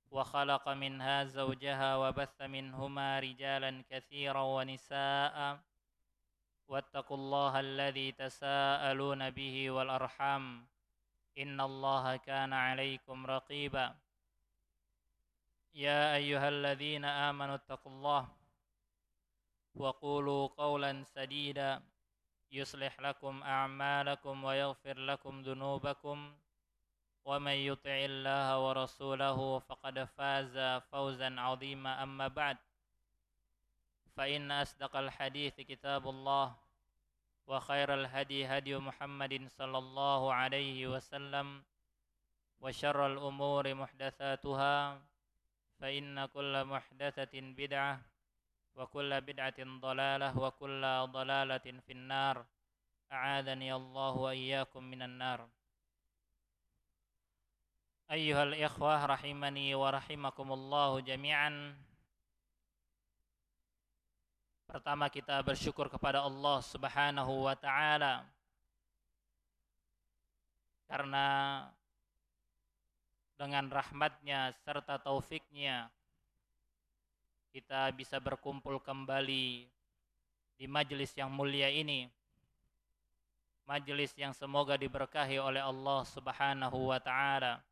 وخلق منها زوجها وبث منهما رجالا كثيرا ونساء واتقوا الله الذي تساءلون به والأرحام إن الله كان عليكم رقيبا يا أيها الذين آمنوا اتقوا الله وقولوا قولا سديدا يصلح لكم أعمالكم ويغفر لكم ذنوبكم ومن يطع الله ورسوله فقد فاز فوزا عظيما أما بعد فإن أصدق الحديث كتاب الله وخير الهدي هدي محمد صلى الله عليه وسلم وشر الأمور محدثاتها فإن كل محدثة بدعة وكل بدعة ضلالة وكل ضلالة في النار أعاذني الله وإياكم من النار أيها الإخوة rahimani wa rahimakumullah jami'an. Pertama kita bersyukur kepada Allah Subhanahu wa taala karena dengan rahmatnya serta taufiknya kita bisa berkumpul kembali di majelis yang mulia ini. Majelis yang semoga diberkahi oleh Allah Subhanahu wa taala.